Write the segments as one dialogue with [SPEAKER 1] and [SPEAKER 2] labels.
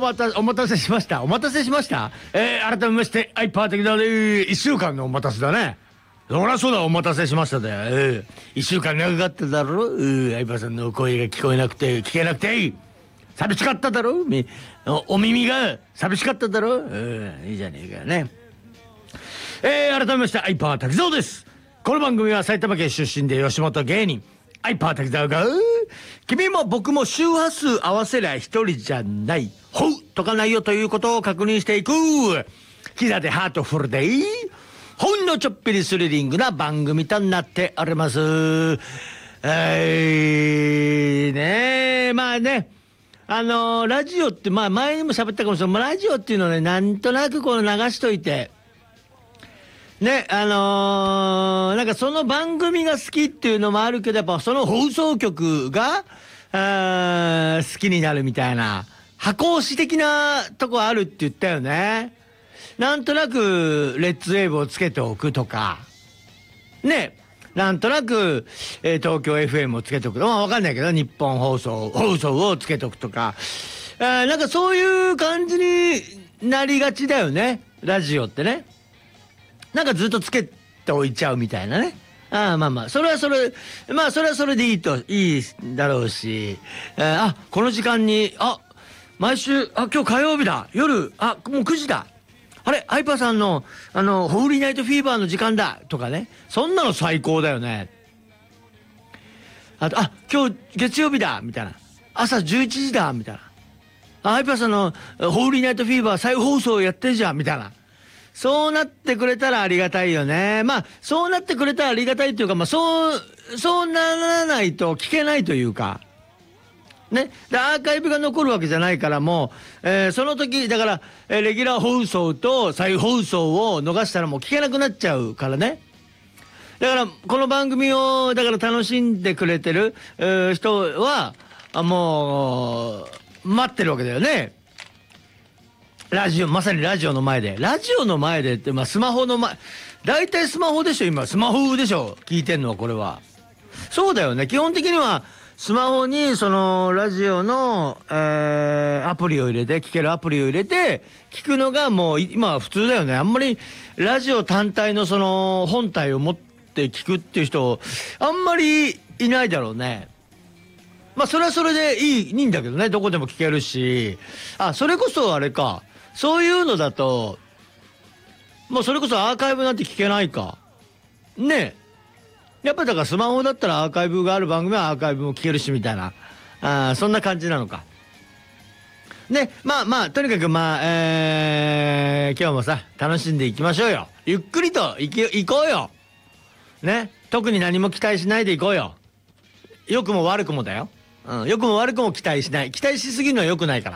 [SPEAKER 1] お待たせしました。お待たせしました。改めまして、はい、パー的だね。1週間のお待たせだね。そりゃそうだ、お待たせしましただよ。1週間長かっただろ。相葉さんの声が聞こえなくて、聞けなくて、寂しかっただろ。お耳が寂しかっただろ。いいじゃねえかね。改めまして、相葉滝沢です。この番組は埼玉県出身で吉本芸人、相葉滝沢が、君も僕も周波数合わせりゃ一人じゃない、ほうとかないよということを確認していく、キザでハートフルでいい、ほんのちょっぴりスリリングな番組となっております。ね、まあね、ラジオって、まあ前にも喋ったかもしれない。ラジオっていうのはね、なんとなくこう流しといて、ね、なんかその番組が好きっていうのもあるけど、やっぱその放送局が、好きになるみたいな、箱推し的なとこあるって言ったよね。なんとなく、レッツウェーブをつけておくとか、ね、なんとなく、東京 FM をつけておく。まあわかんないけど、日本放送をつけておくとか、なんかそういう感じになりがちだよね。ラジオってね。なんかずっとつけておいちゃうみたいなね。まあまあ、それはそれでいいだろうし、この時間に、毎週、今日火曜日だ、夜、もう9時だ。あれ、相葉さんの、ホーリーナイトフィーバーの時間だとかね。そんなの最高だよね。あと、今日月曜日だみたいな。朝11時だみたいな。相葉さんのホーリーナイトフィーバー再放送やってるじゃんみたいな。そうなってくれたらありがたいよね。まあ、そうなってくれたらありがたいっていうか、まあ、そうならないと聞けないというか。ね。で、アーカイブが残るわけじゃないからもう、その時、だから、レギュラー放送と再放送を逃したらもう聞けなくなっちゃうからね。だから、この番組を、だから楽しんでくれてる、人は、もう、待ってるわけだよね。まさにラジオの前で。ラジオの前でって、まあ、スマホの前、大体スマホでしょ、今。スマホでしょ、聞いてんのは、これは。そうだよね。基本的には、スマホに、その、ラジオの、アプリを入れて、聞けるアプリを入れて、聞くのがもう、今は普通だよね。あんまり、ラジオ単体のその、本体を持って聞くっていう人、あんまりいないだろうね。まあ、それはそれでいいんだけどね。どこでも聞けるし。それこそあれか。そういうのだと、もうそれこそアーカイブなんて聞けないか。ねえ。やっぱりだからスマホだったらアーカイブがある番組はアーカイブも聞けるしみたいな。そんな感じなのか。ね、まあ、とにかく今日もさ、楽しんでいきましょうよ。ゆっくりと行こうよ。ね。特に何も期待しないで行こうよ。良くも悪くもだよ。良くも悪くも期待しない。期待しすぎるのは良くないから。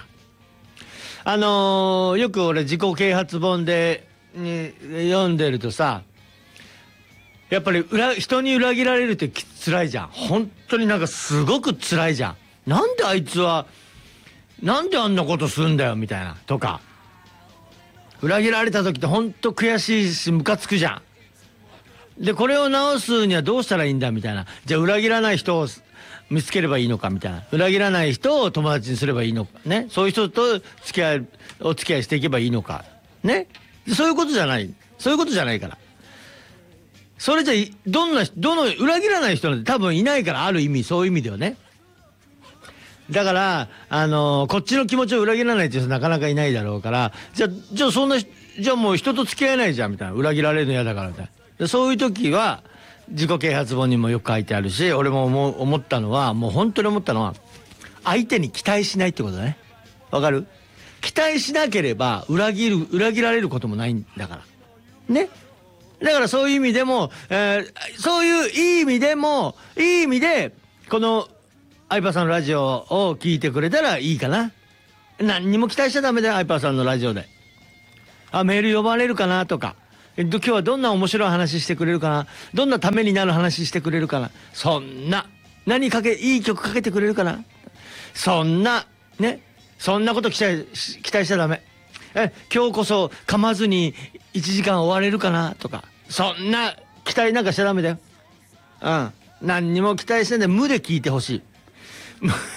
[SPEAKER 1] よく俺自己啓発本で、読んでるとさ、やっぱり人に裏切られるって辛いじゃん。本当になんかすごく辛いじゃん。なんであいつは、なんであんなことすんだよみたいな。とか。裏切られた時って本当悔しいしムカつくじゃん。で、これを直すにはどうしたらいいんだみたいな。じゃあ裏切らない人を見つければいいのかみたいな。裏切らない人を友達にすればいいのか。ね。そういう人とお付き合いしていけばいいのか。ね。そういうことじゃない。そういうことじゃないから。それじゃ、裏切らない人なんて多分いないから、ある意味、そういう意味ではね。だから、こっちの気持ちを裏切らないっていう人なかなかいないだろうから、じゃあもう人と付き合えないじゃん、みたいな。裏切られるの嫌だから、みたいな。そういう時は、自己啓発本にもよく書いてあるし、俺も思ったのは、もう本当に思ったのは、相手に期待しないってことだね。わかる？期待しなければ裏切られることもないんだから。ね。だからそういう意味でも、そういういい意味で、この、相葉さんのラジオを聞いてくれたらいいかな。何にも期待しちゃダメだよ、相葉さんのラジオで。メール呼ばれるかなとか。今日はどんな面白い話してくれるかな、どんなためになる話してくれるかな、そんな、いい曲かけてくれるかな、そんなこと期待しちゃダメ。今日こそ噛まずに1時間終われるかなとか、そんな期待なんかしちゃダメだよ。何にも期待してんで無で聞いてほしい。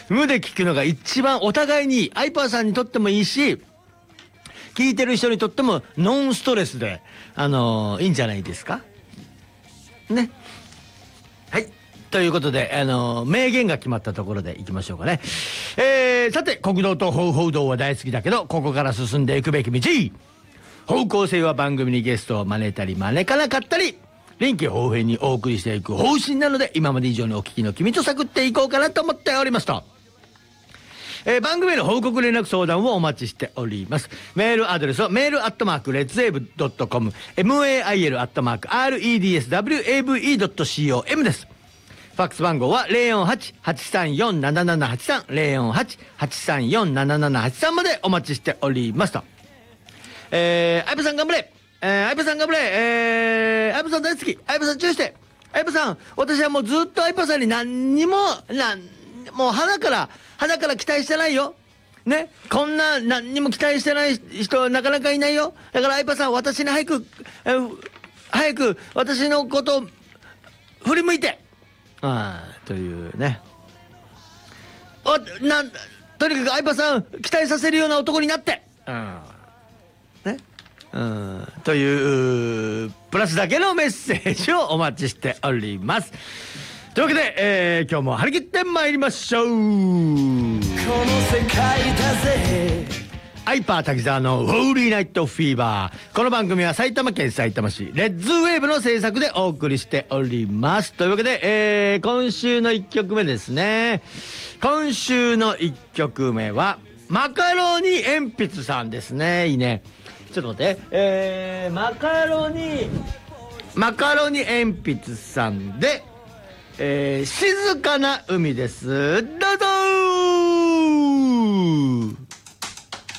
[SPEAKER 1] 無で聞くのが一番お互いにアイパーさんにとってもいいし、聞いてる人にとってもノンストレスでいいんじゃないですかね。はい、ということで名言が決まったところでいきましょうかね。さて、国道と方法道は大好きだけど、ここから進んでいくべき道、方向性は番組にゲストを招いたり招かなかったり、臨機応変にお送りしていく方針なので、今まで以上にお聞きの君と探っていこうかなと思っておりますと。番組への報告連絡相談をお待ちしております。メールアドレスはメールアットマークレッツウェーブドットコム、mail アットマーク redswave.com です。ファックス番号は 048-834-7783 048-834-7783 までお待ちしておりますと。相葉さん頑張れ、相葉さん頑張れ、相葉さん大好き、相葉さん注意して、相葉さん、私はもうずっと相葉さんにもう鼻から期待してないよね。こんな何にも期待してない人はなかなかいないよ。だから相葉さん、私に早く私のことを振り向いて、というね。とにかく相葉さん期待させるような男になって、ね、というプラスだけのメッセージをお待ちしております。というわけで、今日も張り切ってまいりましょう。この世界だぜ、アイパー滝沢のホーリーナイトフィーバー。この番組は埼玉県さいたま市レッズウェーブの制作でお送りしております。というわけで、今週の1曲目ですね。今週の1曲目はマカロニ鉛筆さんですね。いいね。ちょっと待って、マカロニ鉛筆さんで、静かな海です。どうぞ。